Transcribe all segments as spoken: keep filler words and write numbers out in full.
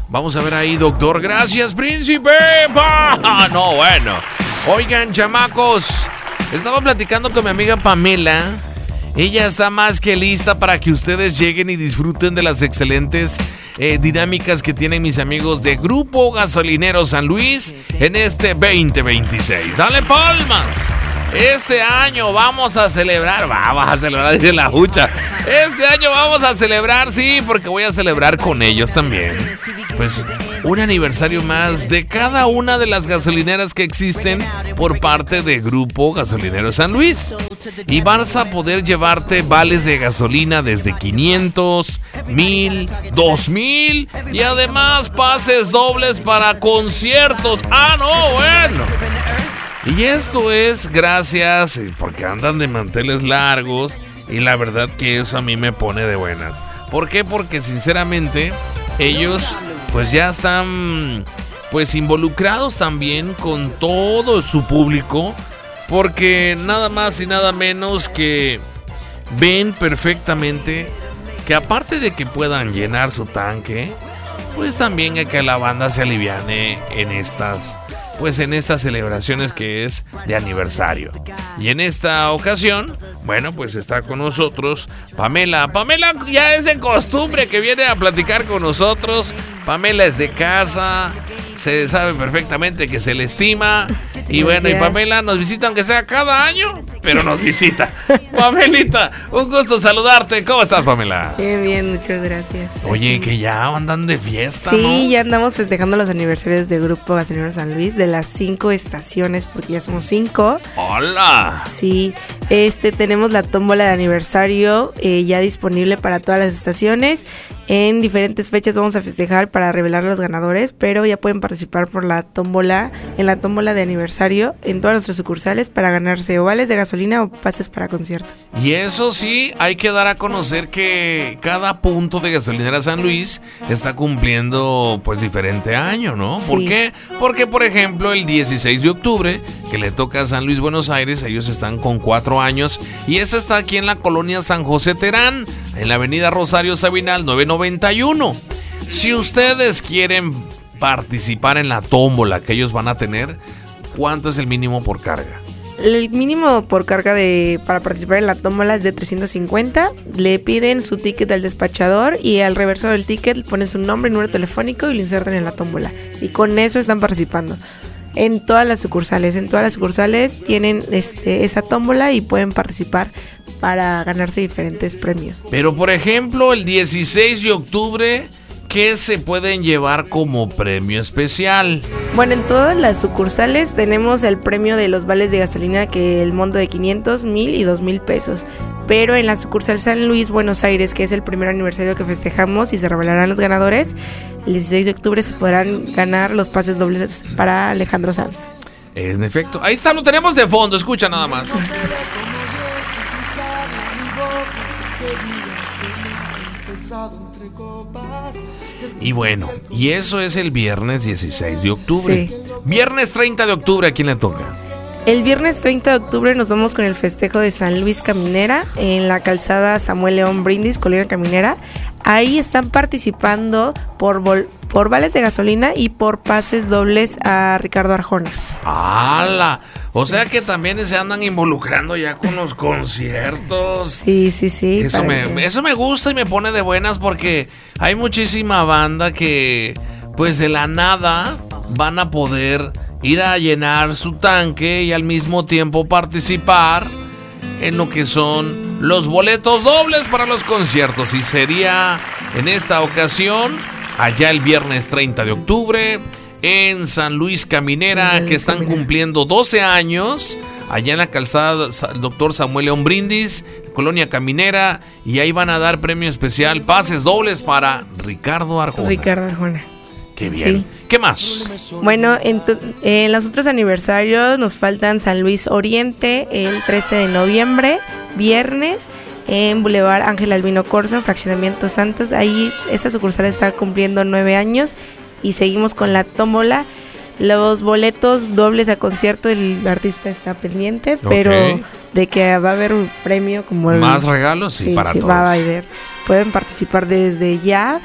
Vamos a ver ahí, doctor. Gracias, príncipe. ¡Bah! No, bueno. Oigan, chamacos, estaba platicando con mi amiga Pamela. Ella está más que lista para que ustedes lleguen y disfruten de las excelentes eh, dinámicas que tienen mis amigos de Grupo Gasolinero San Luis en este veinte veintiséis. ¡Dale palmas! Este año vamos a celebrar, vamos a celebrar, dice la Hucha. Este año vamos a celebrar, sí, porque voy a celebrar con ellos también. Pues un aniversario más de cada una de las gasolineras que existen por parte de Grupo Gasolinero San Luis. Y vas a poder llevarte vales de gasolina desde quinientos, mil, dos mil y además pases dobles para conciertos. ¡Ah, no, bueno! Y esto es gracias, porque andan de manteles largos y la verdad que eso a mí me pone de buenas. ¿Por qué? Porque sinceramente ellos pues ya están pues involucrados también con todo su público, porque nada más y nada menos que ven perfectamente que aparte de que puedan llenar su tanque, pues también hay que la banda se aliviane en estas pues en estas celebraciones que es de aniversario. Y en esta ocasión, bueno, pues está con nosotros Pamela. Pamela ya es de costumbre que viene a platicar con nosotros. Pamela es de casa, se sabe perfectamente que se le estima. Y bueno, y Pamela nos visita aunque sea cada año, pero nos visita. Pamelita, un gusto saludarte. ¿Cómo estás, Pamela? Bien, bien, muchas gracias. Oye, que ya andan de fiesta, sí, ¿no? Sí, ya andamos festejando los aniversarios de Grupo Gasolinero San Luis de las cinco estaciones, porque ya somos cinco. ¡Hola! Sí, este tenemos la tómbola de aniversario eh, ya disponible para todas las estaciones. En diferentes fechas vamos a festejar para revelar a los ganadores, pero ya pueden participar por la tómbola, en la tómbola de aniversario en todas nuestras sucursales para ganarse o vales de gasolina o pases para concierto. Y eso sí, hay que dar a conocer que cada punto de Gasolinera San Luis está cumpliendo pues diferente año, ¿no? ¿Por Sí. qué? Porque por ejemplo el dieciséis de octubre, que le toca a San Luis, Buenos Aires, ellos están con cuatro años y eso está aquí en la colonia San José Terán, en la avenida Rosario Sabinal nueve noventa y uno. Si ustedes quieren participar en la tómbola que ellos van a tener, ¿cuánto es el mínimo por carga? El mínimo por carga de para participar en la tómbola es de trescientos cincuenta. Le piden su ticket al despachador y al reverso del ticket ponen su nombre y número telefónico y lo insertan en la tómbola. Y con eso están participando. En todas las sucursales, en todas las sucursales tienen este, esa tómbola y pueden participar para ganarse diferentes premios. Pero por ejemplo, el dieciséis de octubre, ¿qué se pueden llevar como premio especial? Bueno, en todas las sucursales tenemos el premio de los vales de gasolina, que el monto de quinientos, mil y dos mil pesos. Pero en la sucursal San Luis, Buenos Aires, que es el primer aniversario que festejamos y se revelarán los ganadores, el dieciséis de octubre se podrán ganar los pases dobles para Alejandro Sanz. En efecto, ahí está, lo tenemos de fondo, escucha nada más. Y bueno, y eso es el viernes dieciséis de octubre. Sí. Viernes treinta de octubre, ¿a quién le toca? El viernes treinta de octubre nos vamos con el festejo de San Luis Caminera en la calzada Samuel León Brindis, Colina Caminera. Ahí están participando por, vol- por vales de gasolina y por pases dobles a Ricardo Arjona. ¡Hala! O sea que también se andan involucrando ya con los conciertos. Sí, sí, sí. Eso me, que... eso me gusta y me pone de buenas porque hay muchísima banda que pues de la nada van a poder ir a llenar su tanque y al mismo tiempo participar en lo que son los boletos dobles para los conciertos. Y sería en esta ocasión allá el viernes treinta de octubre en San Luis Caminera, que están cumpliendo doce años allá en la calzada Doctor Samuel León Brindis, Colonia Caminera, y ahí van a dar premio especial, pases dobles para Ricardo Arjona. Ricardo Arjona. Qué bien. Sí. ¿Qué más? Bueno, en, to- en los otros aniversarios nos faltan San Luis Oriente el trece de noviembre, viernes, en Boulevard Ángel Albino Corzo, Fraccionamiento Santos. Ahí esta sucursal está cumpliendo nueve años y seguimos con la tómbola. Los boletos dobles a concierto, el artista está pendiente, okay, pero de que va a haber un premio como el... ¿Más regalos? Sí, sí para sí, todos. Va a haber. Pueden participar desde ya.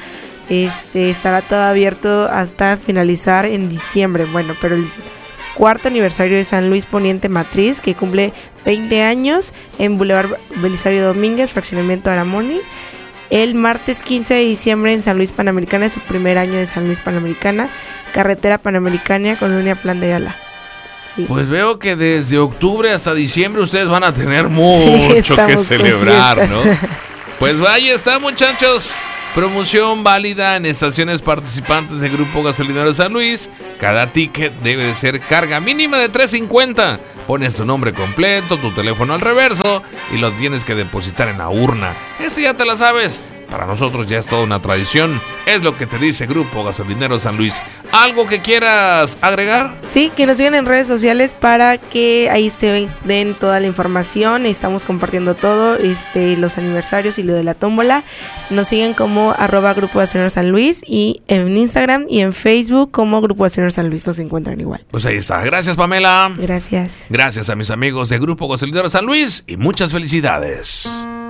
Este estará todo abierto hasta finalizar en diciembre. Bueno, pero el cuarto aniversario de San Luis Poniente Matriz, que cumple veinte años, en Boulevard Belisario Domínguez, fraccionamiento Aramoni. El martes quince de diciembre en San Luis Panamericana, es su primer año de San Luis Panamericana, carretera Panamericana, Colonia Plan de Ayala. Sí. Pues veo que desde octubre hasta diciembre ustedes van a tener mucho sí, que celebrar, ¿no? Pues vaya, está, muchachos. Promoción válida en estaciones participantes del Grupo Gasolinero San Luis. Cada ticket debe de ser carga mínima de tres cincuenta. Pones tu nombre completo, tu teléfono al reverso y lo tienes que depositar en la urna. Eso ya te la sabes. Para nosotros ya es toda una tradición. Es lo que te dice Grupo Gasolinero San Luis. ¿Algo que quieras agregar? Sí, que nos sigan en redes sociales para que ahí se den toda la información. Estamos compartiendo todo, este, los aniversarios y lo de la tómbola. Nos siguen como arroba Grupo Gasolinero San Luis y en Instagram y en Facebook como Grupo Gasolinero San Luis nos encuentran igual. Pues ahí está. Gracias, Pamela. Gracias. Gracias a mis amigos de Grupo Gasolinero San Luis y muchas felicidades.